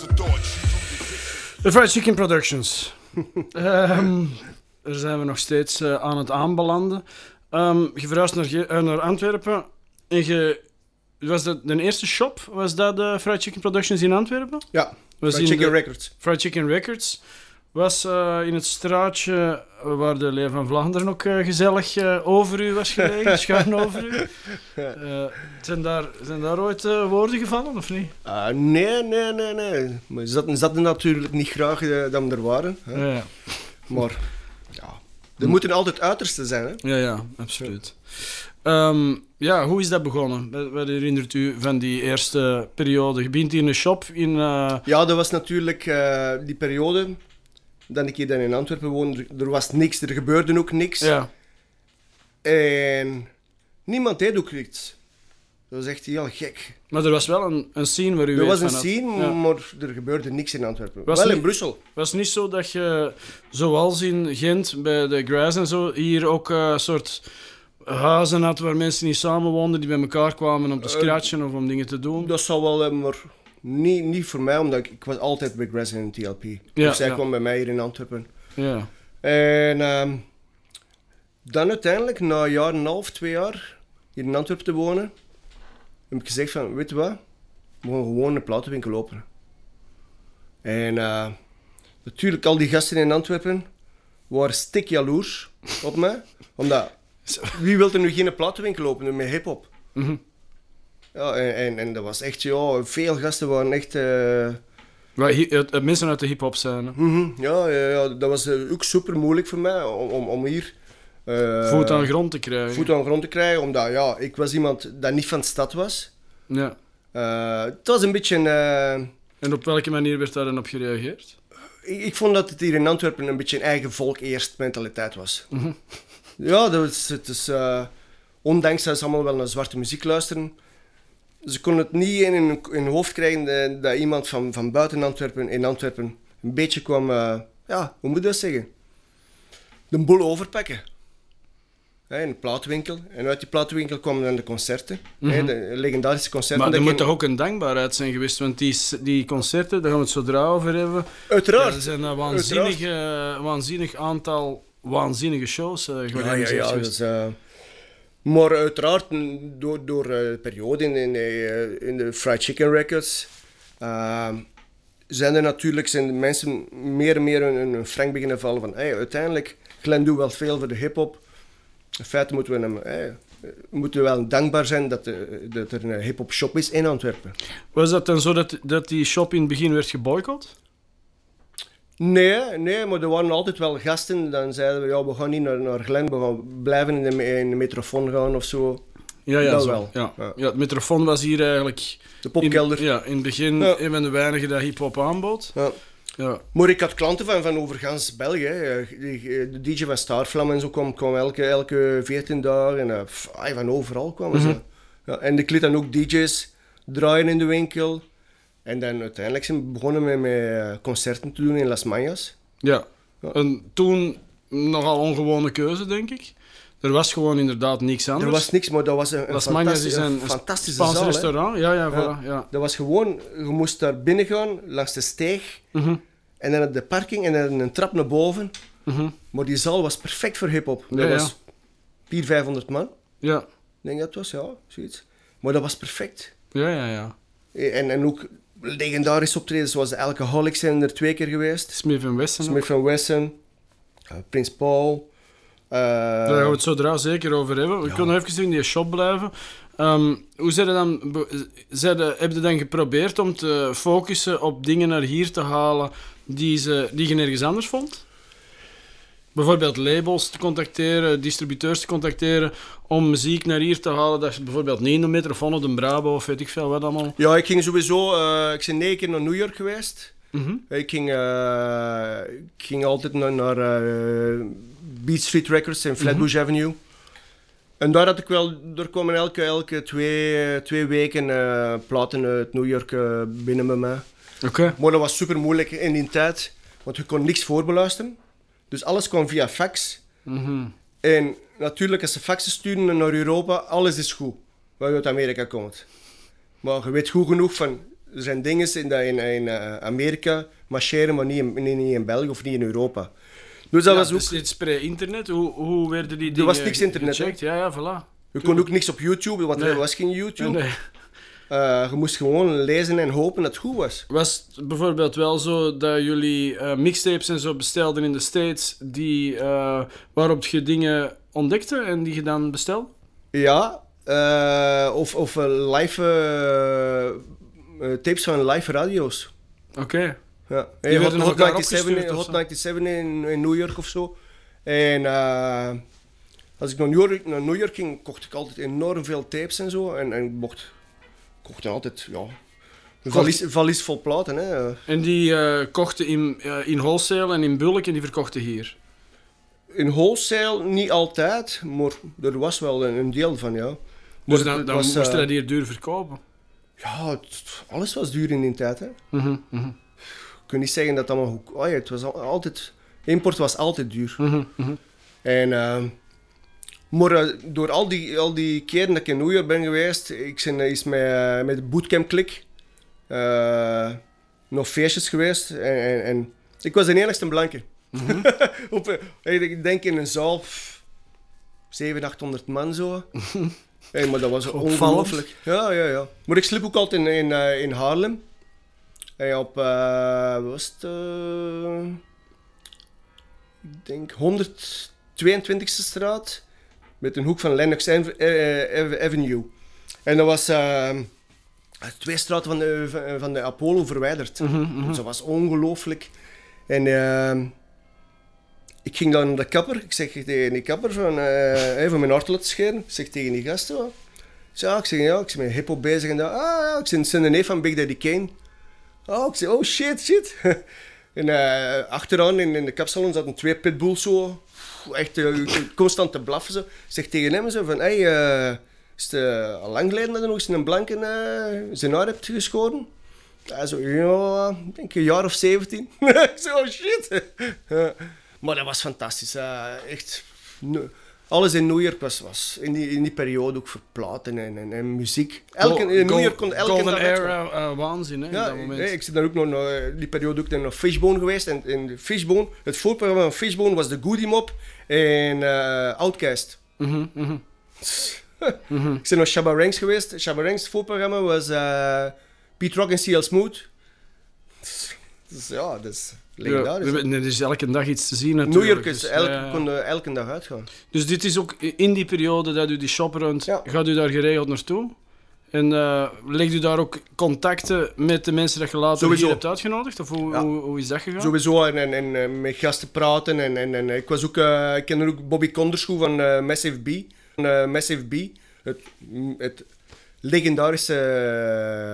De Fried Chicken Productions. Daar zijn we nog steeds aan het aanbelanden. Je verhuist naar Antwerpen. En was dat de eerste shop? Was dat de Fried Chicken Productions in Antwerpen? Ja, Fried Chicken Records. Fried Chicken Records. Was in het straatje waar de Leeuw van Vlaanderen ook gezellig over u was gelegen, schuin over u. Zijn daar ooit woorden gevallen, of niet? Nee. Maar ze zaten natuurlijk niet graag dat we er waren. Hè. Ja. Maar ja, er moeten altijd uitersten zijn. Hè. Ja, absoluut. Hoe is dat begonnen? Wat herinnert u van die eerste periode? Je begint in een shop in... Ja, dat was natuurlijk die periode dat ik hier dan in Antwerpen woonde. Er was niks, er gebeurde ook niks. Ja. En niemand deed ook iets. Dat was echt heel gek. Maar er was wel een scene waar u... Er was een scene, maar er gebeurde niks in Antwerpen. Wel in Brussel. Was het niet zo dat je, zoals in Gent, bij de Grass en zo, hier ook een soort huizen had waar mensen niet samen woonden, die bij elkaar kwamen om te scratchen of om dingen te doen? Dat zou wel, maar niet voor mij, omdat ik was altijd bij Grass en TLP. Dus zij kwam bij mij hier in Antwerpen. Ja. En dan uiteindelijk, na een jaar en een half, 2 jaar, hier in Antwerpen te wonen, heb ik gezegd van, weet je wat, we gaan gewoon een platenwinkel openen. En natuurlijk, al die gasten in Antwerpen waren stik jaloers op mij, omdat wie wil er nu geen platenwinkel openen met hip-hop? Mm-hmm. Ja, en dat was echt, veel gasten waren echt... Mensen uit de hip-hop zijn. Ja, dat was ook super moeilijk voor mij om hier... voet aan grond te krijgen. Omdat ik was iemand dat niet van de stad was. Ja. Het was een beetje... En op welke manier werd daar dan op gereageerd? Ik vond dat het hier in Antwerpen een beetje een eigen volk eerst mentaliteit was. Mm-hmm. Ja, het is... ondanks dat ze allemaal wel naar zwarte muziek luisteren, ze konden het niet in hun hoofd krijgen dat iemand van buiten Antwerpen in Antwerpen een beetje kwam... hoe moet je dat zeggen? De boel overpakken. In een platenwinkel. En uit die platenwinkel kwamen dan de concerten. Mm-hmm. De legendarische concerten. Maar er moet toch ook een dankbaarheid zijn geweest, want die concerten, daar gaan we het zodra over hebben. Uiteraard. Ja, er zijn een waanzinnig aantal waanzinnige shows geweest. Ja. Dus, maar uiteraard, door de periode in de Fried Chicken Records, zijn de mensen meer en meer een frank beginnen vallen van, uiteindelijk, Glenn doet wel veel voor de hip-hop. In feite moeten we wel dankbaar zijn dat er een hip-hop shop is in Antwerpen. Was dat dan zo dat die shop in het begin werd geboycott? Nee, maar er waren altijd wel gasten. Dan zeiden we, we gaan niet naar Glen, we gaan blijven in de Metrofoon gaan of zo. Ja, dat zo. wel. Ja, het Metrofoon was hier eigenlijk... De popkelder. In het begin een van de weinigen dat hip-hop aanbood. Ja. Maar ik had klanten van overgans België. De DJ van Starflam en zo kwam elke 14 dagen. En van overal kwamen ze. Ja, en ik liet dan ook DJ's draaien in de winkel. En dan uiteindelijk zijn we begonnen met concerten te doen in Las Mañas. Ja. En toen nogal ongewone keuze, denk ik. Er was gewoon inderdaad niks anders. Er was niks, maar dat was een fantastische Spaans zaal. Restaurant. Ja. Dat was gewoon, je moest daar binnen gaan, langs de steeg. En dan de parking en dan een trap naar boven. Maar die zaal was perfect voor hip-hop. Dat was 400-500 man. Ja. Ik denk dat het was, zoiets. Maar dat was perfect. Ja. En ook legendarische optredens zoals de Alcoholics zijn er 2 keer geweest. Smith & Wesson. Prins Paul. Daar gaan we het zodra zeker over hebben. We kunnen even in die shop blijven. Hoe heb je dan geprobeerd om te focussen op dingen naar hier te halen die je nergens anders vond? Bijvoorbeeld labels te contacteren, distributeurs te contacteren om muziek naar hier te halen, dat je bijvoorbeeld niet in de Metrofoon of de Brabo of weet ik veel wat allemaal. Ja, ik ging sowieso... ik ben 9 keer naar New York geweest. Ik ging altijd naar Beat Street Records in Flatbush Avenue. En daar kwamen elke 2 weken platen uit New York binnen bij mij. Okay. Maar dat was super moeilijk in die tijd, want je kon niks voorbeluisteren. Dus alles kwam via fax. En natuurlijk, als ze faxen sturen naar Europa, alles is goed, wat uit Amerika komt. Maar je weet goed genoeg van, Er zijn dingen in Amerika marcheren, maar niet in België of niet in Europa. Dus dat was ook... Dus dit is pre-internet. Hoe werden die dingen Er was niks internet. gecheckt? Ja, voilà. Je kon ook niks op YouTube, want er was geen YouTube. Nee. Je moest gewoon lezen en hopen dat het goed was. Was het bijvoorbeeld wel zo dat jullie mixtapes en zo bestelden in de States waarop je dingen ontdekte en die je dan bestelde? Ja, of live tapes van live radio's. Oké. Ja. Die werden naar Hot elkaar 97, opgestuurd of Hot zo? 97 in New York of zo. En als ik naar New York ging, kocht ik altijd enorm veel tapes en zo. En ik kocht dan altijd, ja, een valies vol platen. Hè. En die kochten in wholesale en in bulk en die verkochten hier? In wholesale niet altijd, maar er was wel een deel van, ja. Dus Maar dan moest je dat hier duur verkopen? Ja, alles was duur in die tijd, hè. Mhm. Ik kan niet zeggen dat allemaal goed... Oh ja, het was altijd... Import was altijd duur. Mhm. En... maar door al die keren dat ik in New York ben geweest... Ik ben eens met de bootcamp-klik... nog feestjes geweest. En ik was de enigste blanke. Ik denk in een zaal... 700-800 man zo. Hey, maar dat was ongelooflijk. Ja. Maar ik sliep ook altijd in Haarlem. En op, wat was het? Ik denk 122e straat. Met een hoek van Lennox Avenue. En dat was 2 straten van de Apollo verwijderd. Dus dat was ongelooflijk. En ik ging dan naar de kapper. Ik zeg tegen die kapper van mijn haar te laten scheren. Ik zeg tegen die gasten. Ik zeg met hip-hop bezig. En ik ben de neef van Big Daddy Kane. Ik zeg, oh shit. En achteraan in de kapsalon zaten 2 pitbulls zo. Echt constant te blaffen zo. Ik zeg tegen hem zo van, is het al lang geleden dat je nog eens een blanke zijn haar hebt geschoren? Hij zo, ja, ik denk een jaar of 17. Ik zeg, oh shit. Maar dat was fantastisch. Echt, alles in New York was in die periode ook voor platen en muziek. In New York kon elke Golden dag era waanzin, hè, in dat moment. ik zit daar ook nog die periode ook naar Fishbone geweest. En in Fishbone, het voorprogramma van Fishbone was de Goodie Mob en Outkast. Ik ben naar Shabba Ranks geweest. Shabba Ranks, het voorprogramma was Pete Rock en CL Smooth. Dus ja, dat is legendarisch. Er is elke dag iets te zien natuurlijk. New York is Dus, kon elke dag uitgaan. Dus dit is ook in die periode dat u die shop runt, gaat u daar geregeld naartoe? En legt u daar ook contacten met de mensen dat je later hier hebt uitgenodigd? Of hoe is dat gegaan? Sowieso, en met gasten praten. En ik was ook, ik ken ook Bobby Konderschoe van Massive B. Het legendarische